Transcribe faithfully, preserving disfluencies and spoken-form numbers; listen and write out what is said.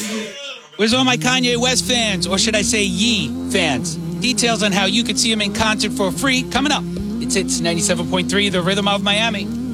Where's all my Kanye West fans, or should I say Yee fans? Details on how you could see him in concert for free coming up. It's Hits ninety-seven point three, The Rhythm of Miami.